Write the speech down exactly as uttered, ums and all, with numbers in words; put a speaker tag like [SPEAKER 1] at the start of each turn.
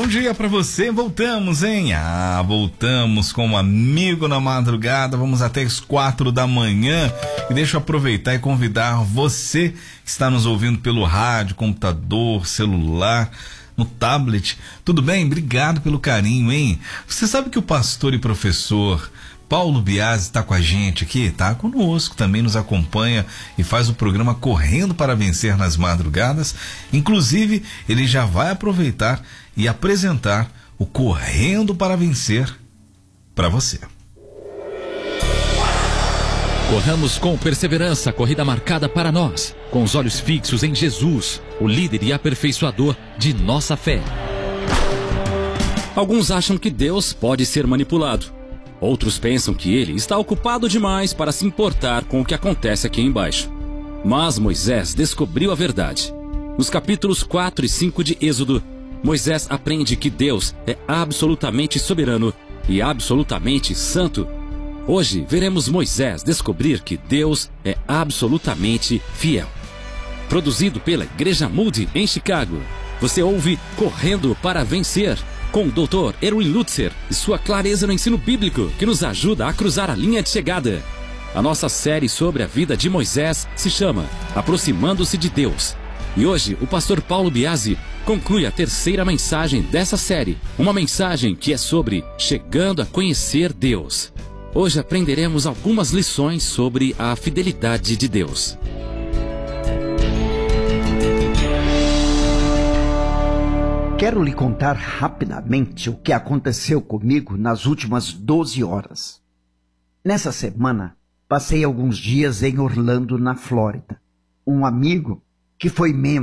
[SPEAKER 1] dia pra você, voltamos, hein? Ah, voltamos com um amigo na madrugada, vamos até as quatro da manhã. E deixa eu aproveitar e convidar você que está nos ouvindo pelo rádio, computador, celular, no tablet. Tudo bem? Obrigado pelo carinho, hein? Você sabe que o pastor e professor Paulo Biasi está com a gente aqui, está conosco, também nos acompanha e faz o programa Correndo para Vencer nas madrugadas. Inclusive, ele já vai aproveitar e apresentar o Correndo para Vencer para você.
[SPEAKER 2] Corramos com perseverança a corrida marcada para nós, com os olhos fixos em Jesus, o líder e aperfeiçoador de nossa fé.
[SPEAKER 3] Alguns acham que Deus pode ser manipulado. Outros pensam que ele está ocupado demais para se importar com o que acontece aqui embaixo. Mas Moisés descobriu a verdade. Nos capítulos quatro e cinco de Êxodo, Moisés aprende que Deus é absolutamente soberano e absolutamente santo. Hoje veremos Moisés descobrir que Deus é absolutamente fiel. Produzido pela Igreja Moody em Chicago, você ouve Correndo para Vencer, com o doutor Erwin Lutzer e sua clareza no ensino bíblico que nos ajuda a cruzar a linha de chegada. A nossa série sobre a vida de Moisés se chama Aproximando-se de Deus. E hoje o pastor Paulo Biasi conclui a terceira mensagem dessa série, uma mensagem que é sobre chegando a conhecer Deus. Hoje aprenderemos algumas lições sobre a fidelidade de Deus.
[SPEAKER 4] Quero lhe contar rapidamente o que aconteceu comigo nas últimas doze horas. Nessa semana, passei alguns dias em Orlando, na Flórida. Um amigo que foi membro